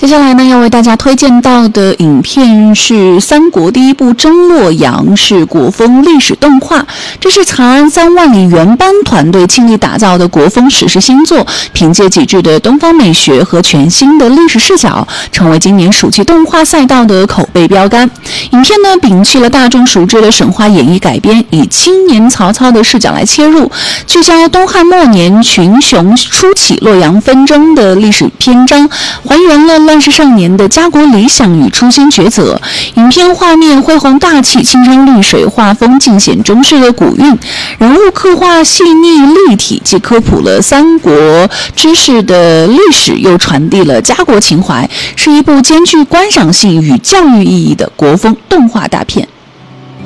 接下来呢，要为大家推荐到的影片是三国第一部《征洛阳》，是国风历史动画。这是长安3万里原班团队倾力打造的国风史诗新作，凭借极致的东方美学和全新的历史视角，成为今年暑期动画赛道的口碑标杆。影片呢，摒弃了大众熟知的神话演绎改编，以青年曹操的视角来切入，聚焦东汉末年群雄初起洛阳纷争的历史篇章，还原了乱世少年的家国理想与初心抉择。影片画面恢宏大气，青山绿水，画风尽显中式的古韵，人物刻画细腻立体，既科普了三国知识的历史，又传递了家国情怀，是一部兼具观赏性与教育意义的国风动画大片。